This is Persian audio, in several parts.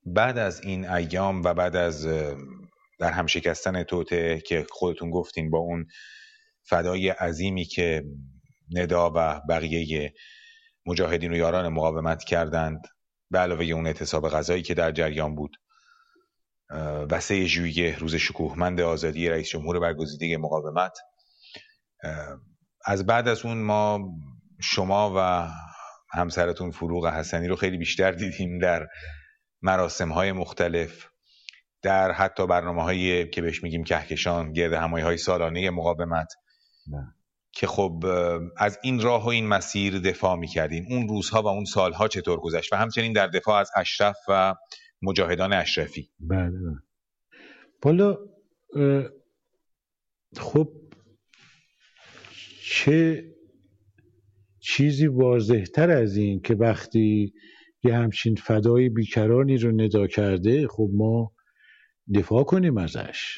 بعد از این ایام و بعد از در هم شکستن توطئه که خودتون گفتین با اون فدای عظیمی که ندا و بقیه مجاهدین و یاران مقاومت کردند، به علاوه اون اعتصاب غذایی که در جریان بود و 3 ژوئیه روز شکوهمند آزادی رئیس جمهور برگزیده مقاومت، از بعد از اون ما شما و همسرتون فروغ حسنی رو خیلی بیشتر دیدیم در مراسم‌های مختلف، در حتی برنامه‌هایی که بهش میگیم کهکشان، گرد همایی‌های سالانه مقاومت که خب از این راه و این مسیر دفاع می‌کردین. اون روزها و اون سالها چطور گذشت و همچنین در دفاع از اشرف و مجاهدان اشرفی؟ بله. بالا خب چه چیزی واضح‌تر از این که وقتی یه همچین فدای بیکرانی رو ندا کرده، خب ما دفاع کنیم ازش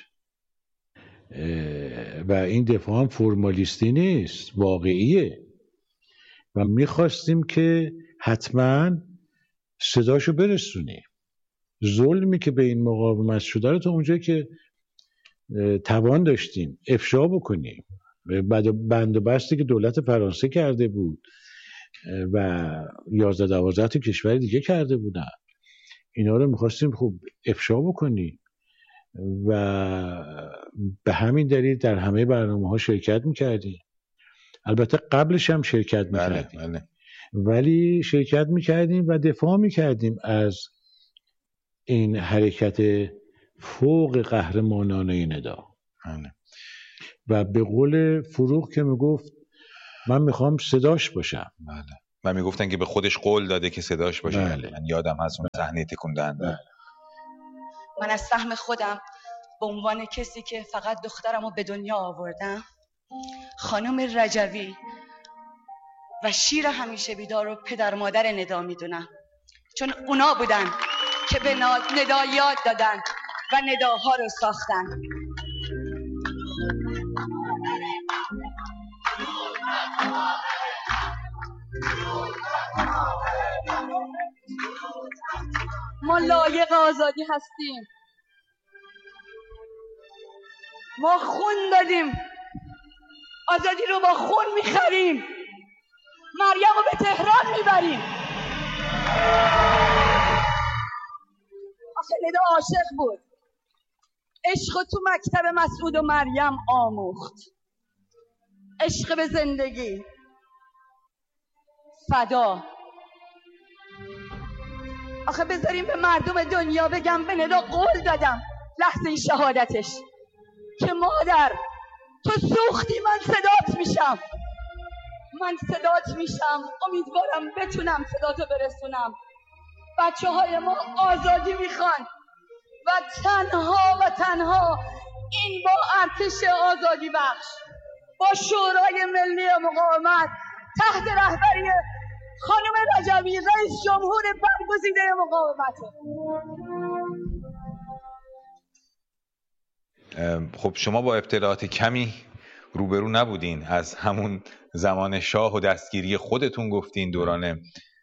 و این دفاع هم فرمالیستی نیست، واقعیه و میخواستیم که حتما صداشو برسونیم. ظلمی که به این مقاومت شده رو تا اونجایی که توان داشتیم افشا بکنیم. بند و بستی که دولت فرانسه کرده بود و 11-12 تا کشور دیگه کرده بودن، اینا رو میخواستیم خب افشا بکنیم و به همین دلیل در همه برنامه‌ها شرکت میکردیم. البته قبلش هم شرکت میکردیم. بله. ولی شرکت میکردیم و دفاع میکردیم از این حرکت فوق قهرمانانه ندا. و به قول فروغ که میگفت من میخوام صداش باشم. بله. و میگفتن که به خودش قول داده که صداش باشه. بله. من یادم هست اون صحنه تکون دهنده. من از سهم خودم به عنوان کسی که فقط دخترمو به دنیا آوردم، خانم رجوی و شیر همیشه بیدار رو پدر مادر ندا میدونم، چون اونا بودن که به ندا یاد دادن و نداها رو ساختن. ما لایق آزادی هستیم، ما خون دادیم، آزادی رو با خون میخریم، مریم رو به تهران میبریم. آخه ندا عاشق بود، عشق تو مکتب مسعود و مریم آموخت، عشق به زندگی، فدا. آخه بذاریم به مردم دنیا بگم به ندا قول دادم لحظه شهادتش که مادر تو سوختی، من صدات میشم، من صدات میشم، امیدوارم بتونم صداتو برسونم. بچه های ما آزادی میخوان و تنها این با ارتش آزادی بخش، با شورای ملی مقاومت تحت رهبری خانم رجوی رئیس جمهور برگزیده مقاومت. خب شما با ابتلاعات کمی روبرو نبودین. از همون زمان شاه و دستگیری خودتون گفتین، دوران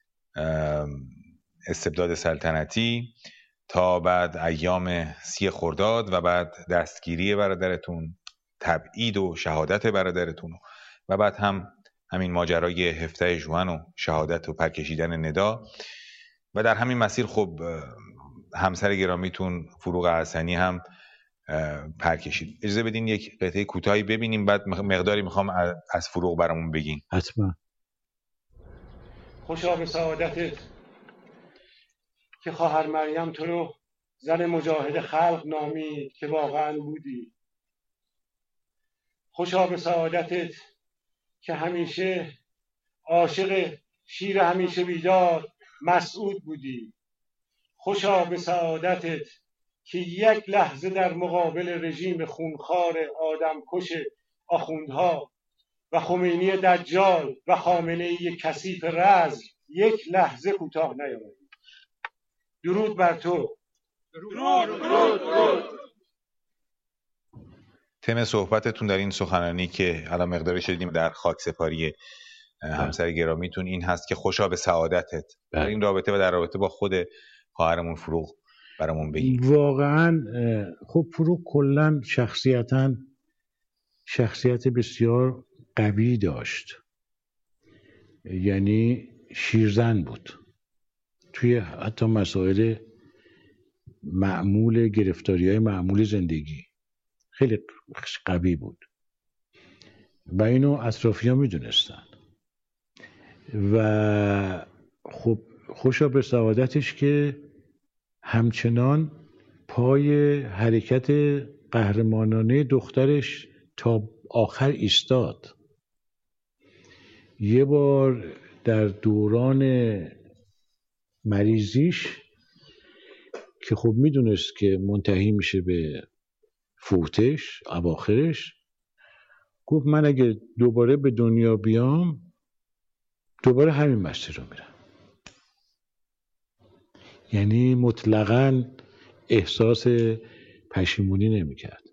استبداد سلطنتی، تا بعد ایام 30 خرداد و بعد دستگیری برادرتون، تبعید و شهادت برادرتون و بعد همین ماجرای 17 ژوئن و شهادت و پرکشیدن ندا و در همین مسیر خب همسر گرامیتون فروغ حسنی هم پرکشید. اجازه بدین یک قطعه کوتاهی ببینیم، بعد مقداری میخوام از فروغ برامون بگین. حتما. خوشا به سعادتت که خواهر مریم تو رو زن مجاهد خلق نامید که واقعا بودی. خوشا به سعادتت که همیشه عاشق شیر همیشه بیدار مسعود بودی. خوشا به سعادتت که یک لحظه در مقابل رژیم خونخوار آدمکش آخوندها و خمینی دجال و خامنه‌ای کثیف رذل یک لحظه کوتاه نیامدی. درود بر تو. درود. تم صحبتتون در این سخنرانی که الان مقداری شدیم در خاکسپاری همسر گرامیتون این هست که خوشا به سعادتت. در این رابطه و در رابطه با خود خواهرمون فروغ برامون بگی؟ واقعا خب فروغ کلا شخصیت بسیار قوی داشت، یعنی شیرزن بود توی حتی مسائل معمول، گرفتاری‌های معمول زندگی خیلی قوی بود و اینو اطرافیان میدونستن و خب خوشا به سعادتش که همچنان پای حرکت قهرمانانه دخترش تا آخر ایستاد. یه بار در دوران مریضیش که خب میدونست که منتهی میشه به فوتش اواخرش، گفت من اگه دوباره به دنیا بیام دوباره همین مسیر رو میرم. یعنی مطلقاً احساس پشیمونی نمیکرد.